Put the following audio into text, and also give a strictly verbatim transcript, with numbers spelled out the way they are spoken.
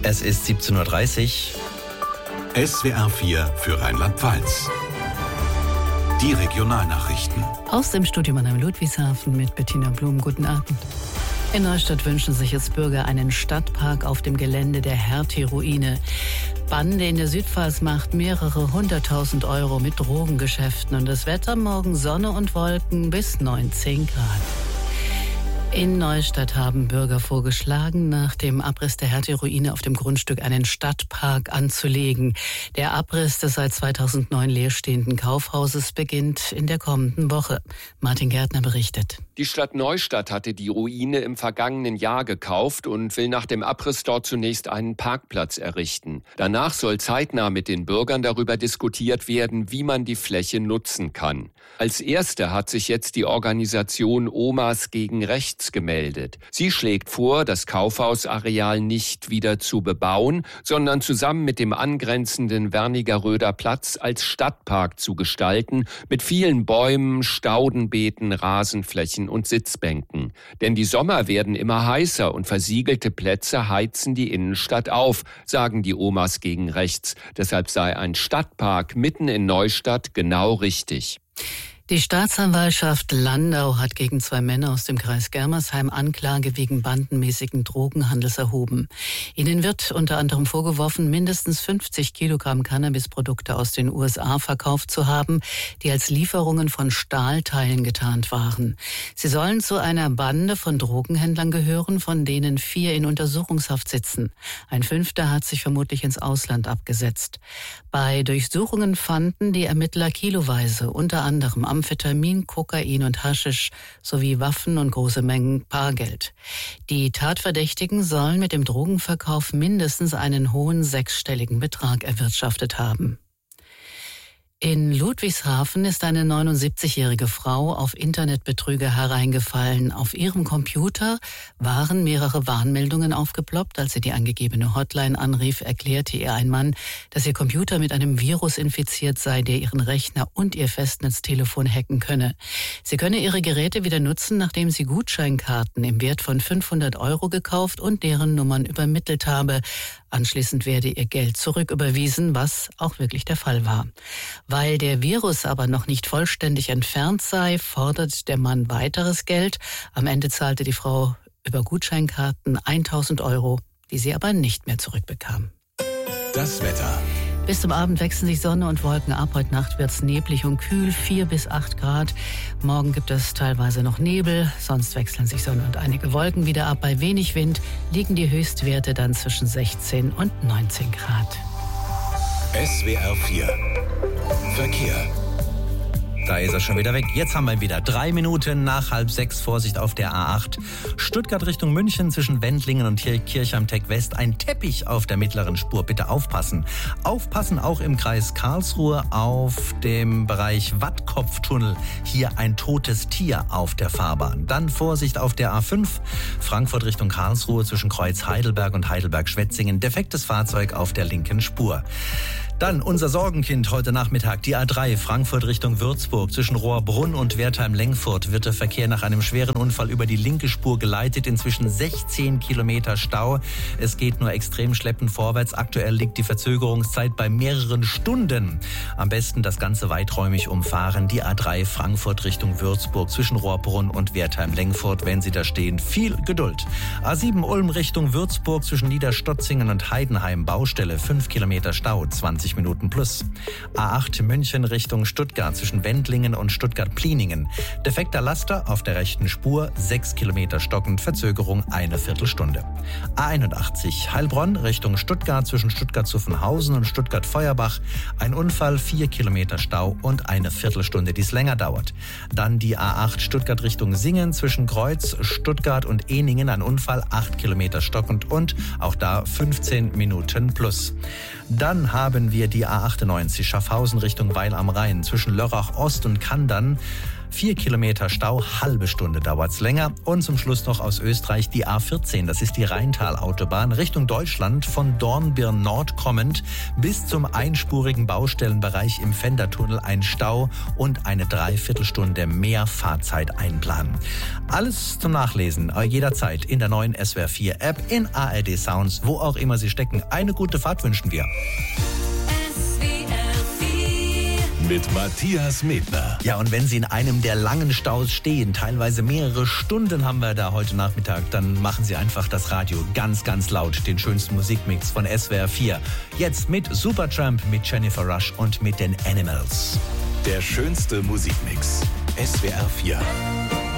Es ist siebzehn Uhr dreißig. S W R vier für Rheinland-Pfalz. Die Regionalnachrichten. Aus dem Studio Mannheim Ludwigshafen mit Bettina Blum. Guten Abend. In Neustadt wünschen sich jetzt Bürger einen Stadtpark auf dem Gelände der Hertie-Ruine. Bande in der Südpfalz macht mehrere hunderttausend Euro mit Drogengeschäften. Und das Wetter morgen Sonne und Wolken bis neunzehn Grad. In Neustadt haben Bürger vorgeschlagen, nach dem Abriss der Hertie-Ruine auf dem Grundstück einen Stadtpark anzulegen. Der Abriss des seit zweitausendneun leerstehenden Kaufhauses beginnt in der kommenden Woche. Martin Gärtner berichtet. Die Stadt Neustadt hatte die Ruine im vergangenen Jahr gekauft und will nach dem Abriss dort zunächst einen Parkplatz errichten. Danach soll zeitnah mit den Bürgern darüber diskutiert werden, wie man die Fläche nutzen kann. Als erste hat sich jetzt die Organisation Omas gegen Rechts gemeldet. Sie schlägt vor, das Kaufhausareal nicht wieder zu bebauen, sondern zusammen mit dem angrenzenden Wernigeröder Platz als Stadtpark zu gestalten, mit vielen Bäumen, Staudenbeeten, Rasenflächen und Sitzbänken. Denn die Sommer werden immer heißer und versiegelte Plätze heizen die Innenstadt auf, sagen die Omas gegen Rechts. Deshalb sei ein Stadtpark mitten in Neustadt genau richtig. Die Staatsanwaltschaft Landau hat gegen zwei Männer aus dem Kreis Germersheim Anklage wegen bandenmäßigen Drogenhandels erhoben. Ihnen wird unter anderem vorgeworfen, mindestens fünfzig Kilogramm Cannabisprodukte aus den U S A verkauft zu haben, die als Lieferungen von Stahlteilen getarnt waren. Sie sollen zu einer Bande von Drogenhändlern gehören, von denen vier in Untersuchungshaft sitzen. Ein fünfter hat sich vermutlich ins Ausland abgesetzt. Bei Durchsuchungen fanden die Ermittler kiloweise unter anderem Amphetamin, Kokain und Haschisch sowie Waffen und große Mengen Bargeld. Die Tatverdächtigen sollen mit dem Drogenverkauf mindestens einen hohen sechsstelligen Betrag erwirtschaftet haben. In Ludwigshafen ist eine neunundsiebzigjährige Frau auf Internetbetrüger hereingefallen. Auf ihrem Computer waren mehrere Warnmeldungen aufgeploppt. Als sie die angegebene Hotline anrief, erklärte ihr ein Mann, dass ihr Computer mit einem Virus infiziert sei, der ihren Rechner und ihr Festnetztelefon hacken könne. Sie könne ihre Geräte wieder nutzen, nachdem sie Gutscheinkarten im Wert von fünfhundert Euro gekauft und deren Nummern übermittelt habe. Anschließend werde ihr Geld zurücküberwiesen, was auch wirklich der Fall war. Weil der Virus aber noch nicht vollständig entfernt sei, fordert der Mann weiteres Geld. Am Ende zahlte die Frau über Gutscheinkarten tausend Euro, die sie aber nicht mehr zurückbekam. Das Wetter. Bis zum Abend wechseln sich Sonne und Wolken ab. Heute Nacht wird es neblig und kühl, vier bis acht Grad. Morgen gibt es teilweise noch Nebel, sonst wechseln sich Sonne und einige Wolken wieder ab. Bei wenig Wind liegen die Höchstwerte dann zwischen sechzehn und neunzehn Grad. S W R vier Verkehr. Da ist er schon wieder weg. Jetzt haben wir ihn wieder. Drei Minuten nach halb sechs. Vorsicht auf der A acht. Stuttgart Richtung München zwischen Wendlingen und Kirchheim-Tech West. Ein Teppich auf der mittleren Spur. Bitte aufpassen. Aufpassen auch im Kreis Karlsruhe auf dem Bereich Wattkopftunnel. Hier ein totes Tier auf der Fahrbahn. Dann Vorsicht auf der A fünf. Frankfurt Richtung Karlsruhe zwischen Kreuz Heidelberg und Heidelberg-Schwetzingen. Defektes Fahrzeug auf der linken Spur. Dann unser Sorgenkind heute Nachmittag, die A drei, Frankfurt Richtung Würzburg. Zwischen Rohrbrunn und Wertheim-Lengfurt wird der Verkehr nach einem schweren Unfall über die linke Spur geleitet. Inzwischen sechzehn Kilometer Stau. Es geht nur extrem schleppend vorwärts. Aktuell liegt die Verzögerungszeit bei mehreren Stunden. Am besten das Ganze weiträumig umfahren. Die A drei, Frankfurt Richtung Würzburg. Zwischen Rohrbrunn und Wertheim-Lengfurt. Wenn Sie da stehen, viel Geduld. A sieben, Ulm Richtung Würzburg. Zwischen Niederstotzingen und Heidenheim. Baustelle, fünf Kilometer Stau, zwanzig Minuten plus. A acht München Richtung Stuttgart zwischen Wendlingen und Stuttgart-Pliningen. Defekter Laster auf der rechten Spur, sechs Kilometer stockend, Verzögerung eine Viertelstunde. A einundachtzig Heilbronn Richtung Stuttgart zwischen Stuttgart-Zuffenhausen und Stuttgart-Feuerbach. Ein Unfall, vier Kilometer Stau und eine Viertelstunde, die es länger dauert. Dann die A acht Stuttgart Richtung Singen zwischen Kreuz, Stuttgart und Ehningen. Ein Unfall, acht Kilometer stockend und auch da fünfzehn Minuten plus. Dann haben wir die A achtundneunzig Schaffhausen Richtung Weil am Rhein zwischen Lörrach Ost und Kandern. Vier Kilometer Stau, halbe Stunde dauert's länger. Und zum Schluss noch aus Österreich die A vierzehn. Das ist die Rheintalautobahn Richtung Deutschland von Dornbirn Nord kommend bis zum einspurigen Baustellenbereich im Fendertunnel ein Stau und eine Dreiviertelstunde mehr Fahrzeit einplanen. Alles zum Nachlesen jederzeit in der neuen S W R vier App, in A R D Sounds, wo auch immer Sie stecken. Eine gute Fahrt wünschen wir. Mit Matthias Medner. Ja, und wenn Sie in einem der langen Staus stehen, teilweise mehrere Stunden haben wir da heute Nachmittag, dann machen Sie einfach das Radio ganz, ganz laut, den schönsten Musikmix von S W R vier. Jetzt mit Supertramp, mit Jennifer Rush und mit den Animals. Der schönste Musikmix. S W R vier.